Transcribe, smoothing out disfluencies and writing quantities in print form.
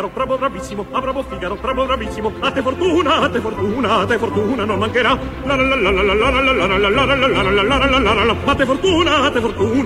Figaro, bravo bravissimo, a bravo Figaro, bravo bravissimo, a te fortuna, a te fortuna, a te fortuna non mancherà. A te fortuna, a te fortuna.